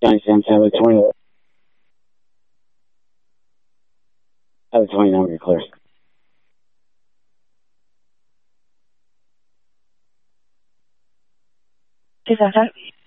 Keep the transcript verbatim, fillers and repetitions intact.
Johnny Sam Sam with twenty. I have twenty number clear. Is that it?